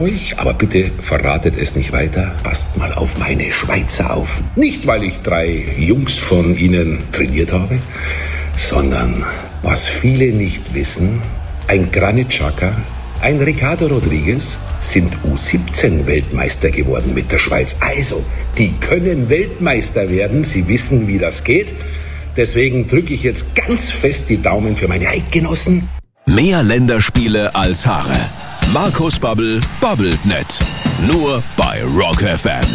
euch, aber bitte verratet es nicht weiter. Passt mal auf meine Schweizer auf. Nicht, weil ich 3 Jungs von ihnen trainiert habe, sondern was viele nicht wissen, ein Granit Xhaka, ein Ricardo Rodriguez sind U17-Weltmeister geworden mit der Schweiz. Also, die können Weltmeister werden. Sie wissen, wie das geht. Deswegen drücke ich jetzt ganz fest die Daumen für meine Eidgenossen. Mehr Länderspiele als Haare. Markus Babbel babbelt nicht. Nur bei Rock FM.